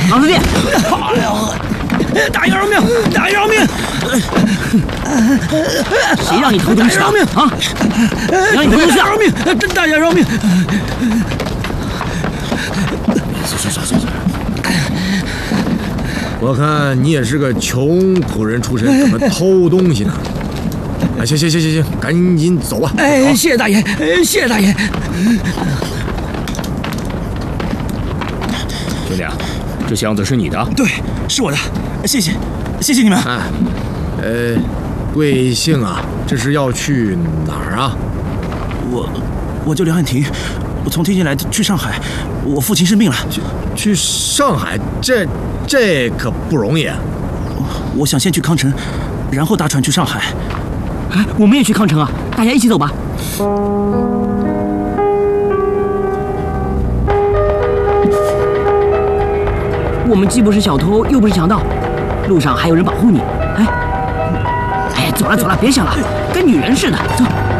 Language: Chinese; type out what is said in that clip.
老子弟， 大爷饶命！大爷饶命！ 谁让你偷东西的？ 饶命啊！谁让你偷东西的？ 饶命！大爷饶命！ 算。我看你也是个穷苦人出身，怎么偷东西呢？哎，行，赶紧走吧。 哎，谢谢大爷，谢谢大爷。 兄弟啊，这箱子是你的？ 对，是我的，谢谢你们。 哎，贵姓啊？这是要去哪儿啊？ 我叫梁汉庭，我从天津来去上海，我父亲生病了。 去上海，这可不容易。 我想先去康城，然后搭船去上海。 哎，我们也去康城啊！大家一起走吧。我们既不是小偷，又不是强盗，路上还有人保护你。哎，走了，别想了，跟女人似的，走。